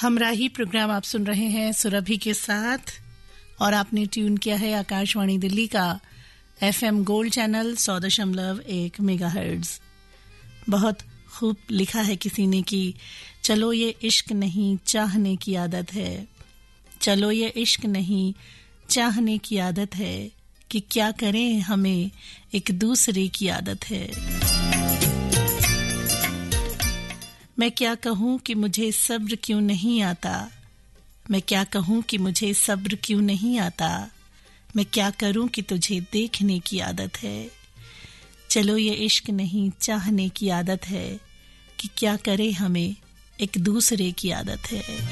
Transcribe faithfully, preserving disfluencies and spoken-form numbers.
हमराही programme आप सुन रहे हैं सुरभि के साथ और आपने ट्यून किया है आकाशवाणी दिल्ली का एफएम गोल्ड चैनल सौ दशमलव एक मेगाहर्ट्ज। बहुत खूब लिखा है किसी ने कि चलो ये इश्क नहीं चाहने की आदत है, चलो ये इश्क नहीं चाहने की आदत है कि क्या करें हमें एक दूसरे की आदत है। मैं क्या कहूँ कि मुझे सब्र क्यों नहीं आता, मैं क्या कहूँ कि मुझे सब्र क्यों नहीं आता, मैं क्या करूँ कि तुझे देखने की आदत है। चलो ये इश्क नहीं चाहने की आदत है कि क्या करे हमें एक दूसरे की आदत है।